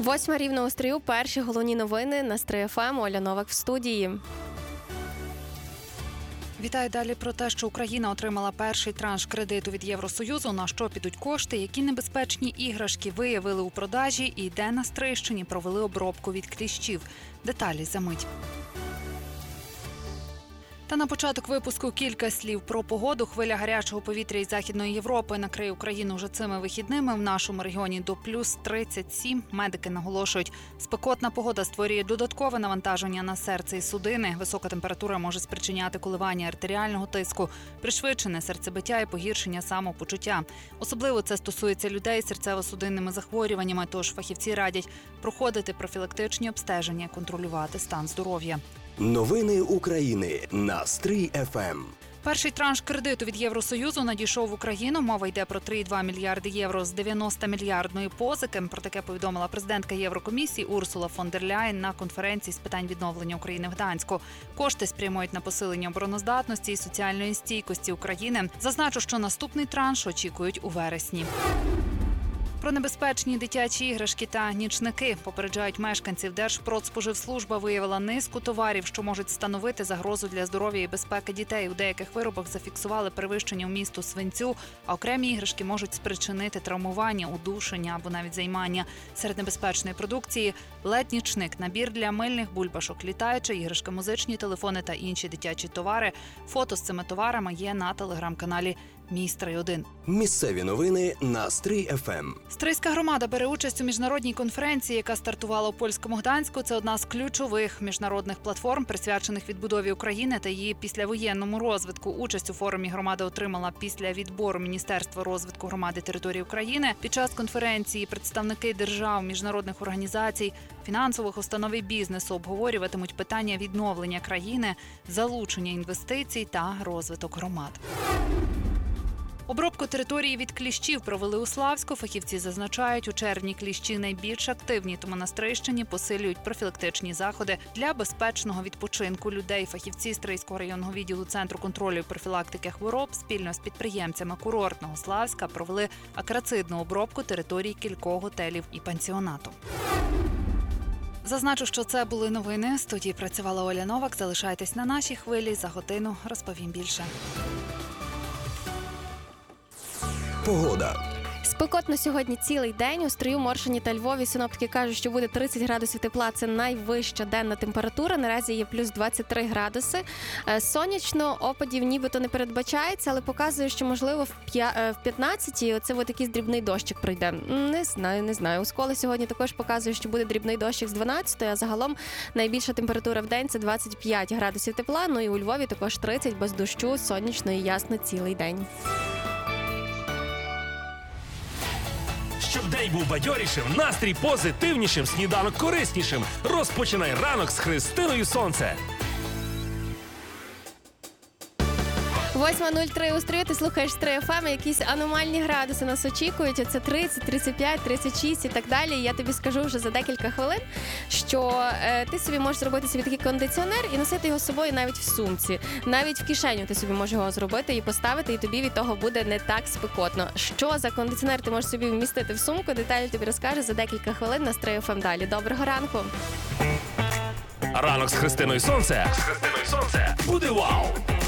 8 рівно у Стрию. Перші головні новини на Стрий ФМ. Оля Новак в студії. Вітаю далі про те, що Україна отримала перший транш кредиту від Євросоюзу, на що підуть кошти, які небезпечні іграшки виявили у продажі і де на Стрийщині провели обробку від кліщів. Деталі за мить. Та на початок випуску кілька слів про погоду. Хвиля гарячого повітря із Західної Європи накриє Україну вже цими вихідними. В нашому регіоні до плюс 37. Медики наголошують, спекотна погода створює додаткове навантаження на серце і судини. Висока температура може спричиняти коливання артеріального тиску, пришвидшене серцебиття і погіршення самопочуття. Особливо це стосується людей з серцево-судинними захворюваннями, тож фахівці радять проходити профілактичні обстеження, контролювати стан здоров'я. Новини України на Стрий ФМ. Перший транш кредиту від Євросоюзу надійшов в Україну. Мова йде про 3,2 мільярди євро з 90-мільярдної позики. Про таке повідомила президентка Єврокомісії Урсула фон дер Ляєн на конференції з питань відновлення України в Гданську. Кошти спрямують на посилення обороноздатності і соціальної стійкості України. Зазначу, що наступний транш очікують у вересні. Про небезпечні дитячі іграшки та нічники попереджають мешканців. Держпродспоживслужба виявила низку товарів, що можуть становити загрозу для здоров'я і безпеки дітей. У деяких виробах зафіксували перевищення вмісту свинцю, а окремі іграшки можуть спричинити травмування, удушення або навіть займання. Серед небезпечної продукції – LED-нічник, набір для мильних бульбашок, літаюча іграшка, музичні телефони та інші дитячі товари. Фото з цими товарами є на телеграм-каналі «Мій Стрий 1». Місцеві новини на Стрий ФМ. Стрийська громада бере участь у міжнародній конференції, яка стартувала у польському Гданську. Це одна з ключових міжнародних платформ, присвячених відбудові України та її післявоєнному розвитку. Участь у форумі громада отримала після відбору Міністерства розвитку громади території України. Під час конференції представники держав, міжнародних організацій, фінансових установ і бізнесу обговорюватимуть питання відновлення країни, залучення інвестицій та розвиток громад. Обробку території від кліщів провели у Славську. Фахівці зазначають, у червні кліщі найбільш активні, тому на Стрийщині посилюють профілактичні заходи для безпечного відпочинку людей. Фахівці Стрийського районного відділу Центру контролю і профілактики хвороб спільно з підприємцями курортного Славська провели акрацидну обробку територій кількох готелів і пансіонату. Зазначу, що це були новини. В студії працювала Оля Новак. Залишайтесь на нашій хвилі. За годину розповім більше. Погода. Спекотно сьогодні цілий день. У Стрию, Моршині та Львові синоптики кажуть, що буде 30 градусів тепла. Це найвища денна температура. Наразі є плюс 23 градуси. Сонячно, опадів нібито не передбачається, але показує, що, можливо, в 15-й оце от якийсь дрібний дощик пройде. Не знаю. У Сколі сьогодні також показує, що буде дрібний дощик з 12-ї, а загалом найбільша температура в день – це 25 градусів тепла. Ну і у Львові також 30, без дощу, сонячно і ясно цілий день. Щоб день був бадьорішим, настрій позитивнішим, сніданок кориснішим. Розпочинай ранок з Христиною Сонце. 8:03 у Стрию, ти слухаєш Стрий ФМ, якісь аномальні градуси нас очікують. Оце 30, 35, 36 і так далі. Я тобі скажу вже за декілька хвилин, що ти собі можеш зробити собі такий кондиціонер і носити його з собою навіть в сумці. Навіть в кишеню ти собі можеш його зробити і поставити, і тобі від того буде не так спекотно. Що за кондиціонер ти можеш собі вмістити в сумку, деталі тобі розкаже за декілька хвилин на Стрий ФМ далі. Доброго ранку! Ранок з Христиною Сонце буде вау!